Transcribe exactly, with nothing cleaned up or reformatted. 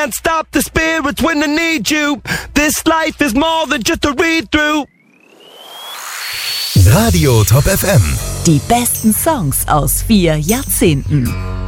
can't stop the spirits when they need you. This life is more than just a read-through. Radio Top F M. Die besten Songs aus vier Jahrzehnten.